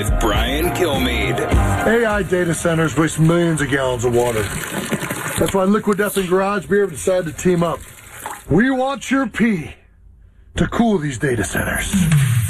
With Brian Kilmeade. AI data centers waste millions of gallons of water. That's why Liquid Death and Garage Beer have decided to team up. We want your pee to cool these data centers.